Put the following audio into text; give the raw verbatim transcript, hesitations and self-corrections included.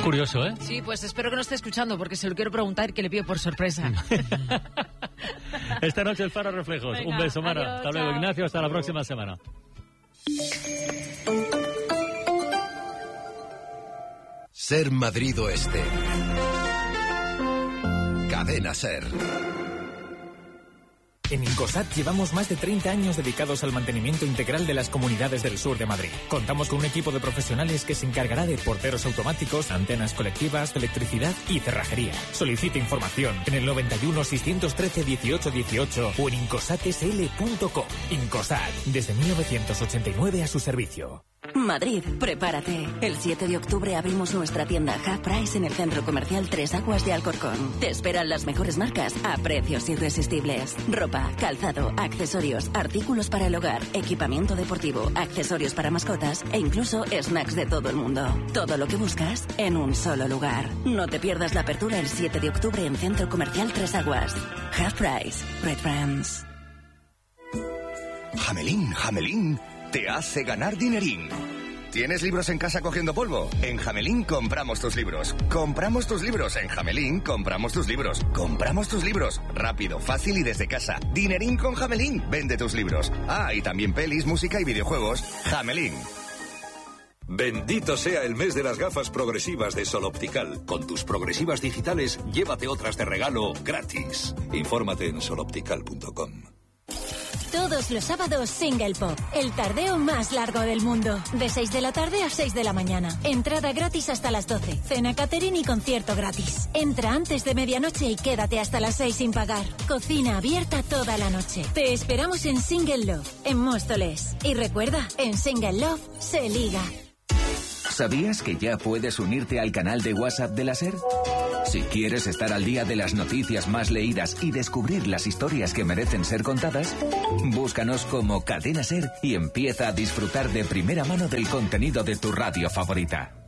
Curioso, ¿eh? Sí, pues espero que no esté escuchando porque se lo quiero preguntar y que le pido por sorpresa. Esta noche el Faro Reflejos. Venga, un beso, Mara. adiós, Hasta luego, chao. Ignacio. Hasta la próxima semana. Ser Madrid Oeste. Cadena Ser. En Incosat llevamos más de treinta años dedicados al mantenimiento integral de las comunidades del sur de Madrid. Contamos con un equipo de profesionales que se encargará de porteros automáticos, antenas colectivas, electricidad y cerrajería. Solicite información en el noventa y uno, seiscientos trece, dieciocho dieciocho o en incosat s l punto com. Incosat, desde mil novecientos ochenta y nueve a su servicio. Madrid, prepárate. El siete de octubre abrimos nuestra tienda Half Price en el Centro Comercial Tres Aguas de Alcorcón. Te esperan las mejores marcas a precios irresistibles. Ropa, calzado, accesorios, artículos para el hogar, equipamiento deportivo, accesorios para mascotas e incluso snacks de todo el mundo. Todo lo que buscas en un solo lugar. No te pierdas la apertura el siete de octubre en Centro Comercial Tres Aguas. Half Price. Great Friends. Jamelín, Jamelín, te hace ganar dinerín. ¿Tienes libros en casa cogiendo polvo? En Jamelín compramos tus libros. Compramos tus libros. En Jamelín compramos tus libros. Compramos tus libros. Rápido, fácil y desde casa. Dinerín con Jamelín. Vende tus libros. Ah, y también pelis, música y videojuegos. Jamelín. Bendito sea el mes de las gafas progresivas de Sol Optical. Con tus progresivas digitales, llévate otras de regalo gratis. Infórmate en sol optical punto com. Todos los sábados Single Pop, el tardeo más largo del mundo. De seis de la tarde a seis de la mañana. Entrada gratis hasta las doce. Cena catering y concierto gratis. Entra antes de medianoche y quédate hasta las seis sin pagar. Cocina abierta toda la noche. Te esperamos en Single Love, en Móstoles. Y recuerda, en Single Love se liga. ¿Sabías que ya puedes unirte al canal de WhatsApp de la SER? Si quieres estar al día de las noticias más leídas y descubrir las historias que merecen ser contadas, búscanos como Cadena SER y empieza a disfrutar de primera mano del contenido de tu radio favorita.